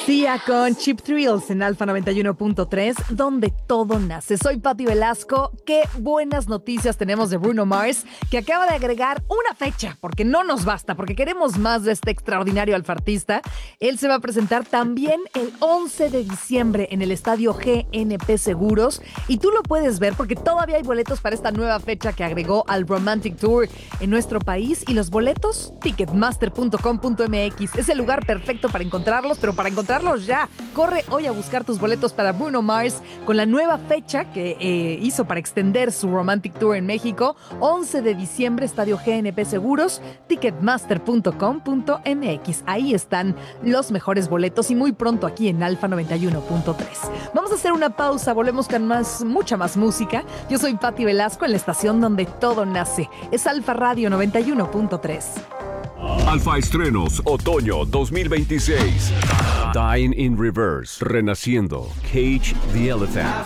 Sia con Cheap Thrills en Alfa 91.3, donde todo nace. Soy Patti Velasco. Qué buenas noticias tenemos de Bruno Mars, que acaba de agregar una fecha, porque no nos basta, porque queremos más de este extraordinario alfartista. Él se va a presentar también el 11 de diciembre en el estadio GNP Seguros, y tú lo puedes ver porque todavía hay boletos para esta nueva fecha que agregó al Romantic Tour en nuestro país, y los boletos, ticketmaster.com.mx, es el lugar perfecto para encontrarlos, pero para encontrarlos ya. Corre hoy a buscar tus boletos para Bruno Mars con la nueva fecha que hizo para extender su Romantic Tour en México. 11 de diciembre, Estadio GNP Seguros, ticketmaster.com.mx. Ahí están los mejores boletos y muy pronto aquí en Alfa 91.3. Vamos a hacer una pausa, volvemos con mucha más música. Yo soy Patti Velasco en la estación donde todo nace. Es Alfa Radio 91.3. Alfa Estrenos, otoño 2026. Dying in Reverse, Renaciendo, Cage the Elephant.